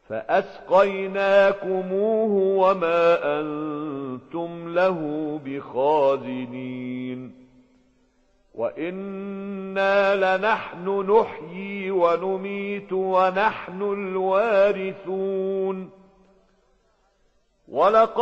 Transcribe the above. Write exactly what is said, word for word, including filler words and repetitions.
فأسقيناكموه وما أنتم له بخازنين وإنا لنحن نحيي ونميت ونحن الوارثون ولقد